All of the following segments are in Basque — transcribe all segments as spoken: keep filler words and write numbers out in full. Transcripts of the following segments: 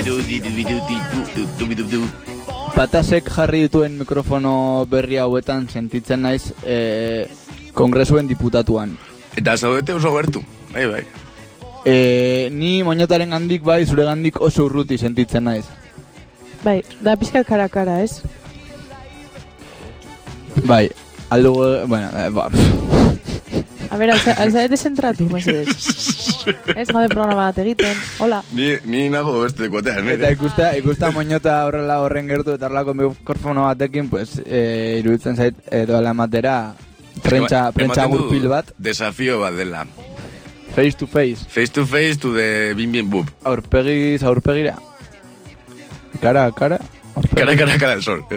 Patasek jarri dituen mikrofono berri hauetan sentitzen naiz eh, kongresuen diputatuan. Eta zaudete oso gertu, bai, bai. Eh, ni moñotaren gandik bai, zure gandik oso urruti sentitzen naiz. Bai, da pizka kara-kara, ez? Bai, aldu, bueno, eh, ba. A ber, alzaete zentratu, mesedez. Ez gade programa bat egiten, hola. Ni, ni nago beste dekotean, Eta ikusta, ikusta moñota horrela horren gertu eta horrelako mikrofono batekin, pues, eh, iruditzen zait, edo ala ematera, prentsa, prentsa gurpil bat. Desafio bat dela. Face to face. Face to face to the bim bim bub. Aurpegiz, aurpegira. Cara a cara. Cara a cara, cara al sol.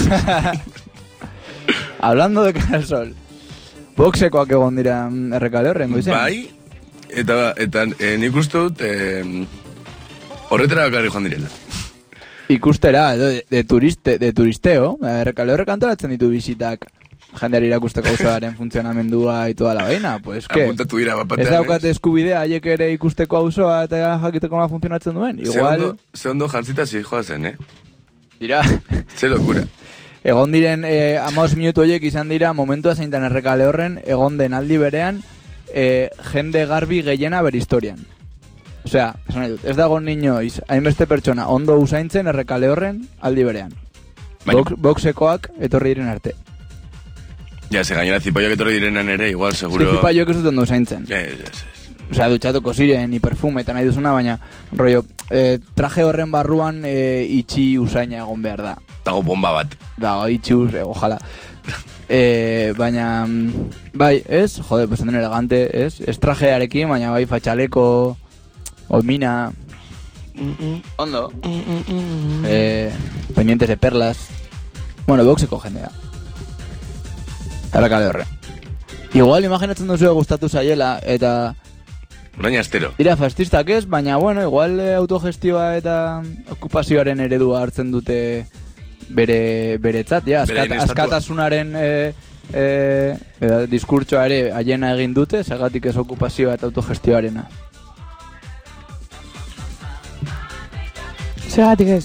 Hablando de cara al sol. Boxekoak egon dira errekale horren, goizen? Bai, eta, eta e, nik uste dut e, horretara bakarri joan direla. Ikustera, de, de, turiste, de turisteo, errekale horrek antolatzen ditu bizitak jendeari irakusteko auzoaren funtzionamendua y toda la vaina, pues que apuntatu dira bapatean, ez daukate eskubidea haiek ere ikusteko auzoa eta jakiteko nola funtzionatzen duen. Igual... Ze ondo jantzita zijoa zen, eh? Dira. Ze lokura. Egon diren eh, amaus minutu horiek izan dira momentua zeintan errekale horren egon den aldi berean eh, jende garbi gehiena bere historian. Osea, ez dago niñoiz, hainbeste pertsona ondo usaintzen errekale horren aldi berean. Box, boxekoak etorri diren arte. Ja, se gainera zipaioak etorri direnan ere, igual, seguro... Ze zipaioak ez dut ondo usaintzen. Yes, yes, yes. Osea, dutxatuko ziren, ni perfume eta nahi duzuna, baina rollo, eh, traje horren barruan eh, itxi usaina egon behar da. Dago bomba bat. Dago itxi us, eh, ojala. eh, baina, bai, ez, jode, pues enden elegante, ez, ez trajearekin, baina bai fatxaleko, oimina, mm -mm. ondo, mm -mm. eh, pendientes de perlas, bueno, boxeko jendea. Errekale horre. Igual imaginatzen duzu gustatu zaiela, eta... Baina astero. Dira fascistak ez, baina bueno, igual eh, autogestioa eta okupazioaren eredua hartzen dute bere beretzat, ja, askat, askatasunaren eh, eh, eh, diskurtsoa ere haiena egin dute, zergatik ez okupazioa eta autogestioarena. Zergatik ez.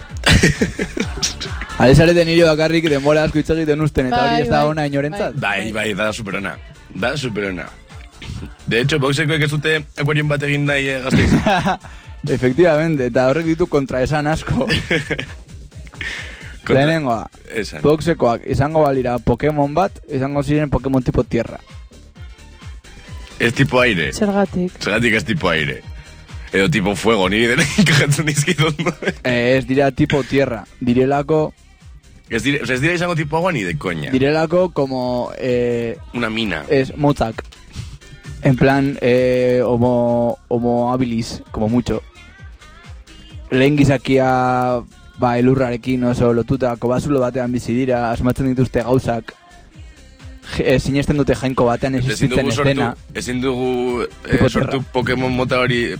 Alezareten nire bakarrik denbora asko hitz egiten usten, eta hori ez da ona inorentzat. Bai, bai, da superona. Da superona. De hecho, boxekoek ez dute akuarion bat egin nahi eh, gazteiz. Efectivamente, eta horrek ditu kontraesan asko. Kontra... Lehenengoa, boxekoak izango balira Pokemon bat, izango ziren Pokemon tipo tierra. Ez tipo aire. Zergatik. Zergatik ez tipo aire. Edo tipo fuego, niri dena ikajatzen dizkizondo. Eh, ez dira tipo tierra. Direlako... Ez dira, o sea, ez dira izango tipo agua ni de coña. Direlako como... Eh, una mina. Es motzak. En plan, eh, homo, homo habilis, como mucho. Lehen gizakia, ba, elurrarekin oso lotuta, kobazulo batean bizi dira, asmatzen dituzte gauzak, e, sinesten dute jainko batean existitzen ez dena. Ezin dugu eh, sortu Pokemon mota hori